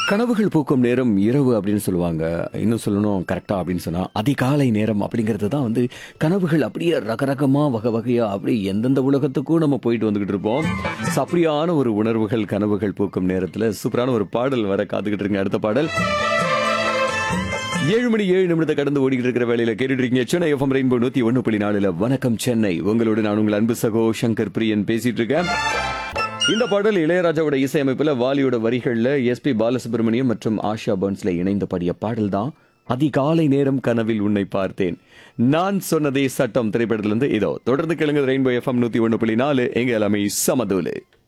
கனவுகள் பூக்கும் நேரம் இரவு அப்படின்னு சொல்லுவாங்க. இன்னும் சொல்லணும் கரெக்ட்டா அப்படின்னு சொன்னா, அதிகாலை நேரம் அப்படிங்கிறது தான் வந்து கனவுகள் அப்படியே ரகரகமா, வகை வகையா அப்படியே எந்தெந்த உலகத்துக்கும் நம்ம போயிட்டு வந்துகிட்டு இருப்போம். அப்படியான ஒரு உணர்வுகள், கனவுகள் பூக்கும் நேரத்துல சூப்பரான ஒரு பாடல் வர காத்துக்கிட்டு இருக்குங்க. அடுத்த பாடல் 7 மணி 7 நிமிடத்தை கடந்து ஓடிக்கிட்டு இருக்கிற வேலையில கேட்டுட்டு இருக்கீங்க. சென்னை எஃப்எம் ரெயின்போ 101.4 வணக்கம் சென்னை. உங்களோட நான் உங்கள் அன்பு சகோ சங்கர் பிரியன் பேசிட்டு இருக்கேன். இந்த பாடல் இளையராஜாவோட இசையமைப்புல வாலியோட வரிகள்ல எஸ்பி பாலசுப்ரமணியம் மற்றும் ஆஷா பர்ன்ஸ்ல இணைந்து பாடிய பாடல் தான் அதிகாலை நேரம் கனவில் உன்னை பார்த்தேன். நான் சொன்னதே சட்டம் திரைப்படத்திலிருந்து இதோ தொடர்ந்து கேளுங்க. ரெயின்போ எஃப்எம் 101.4 எங்க எல்லாமே சமதூலு.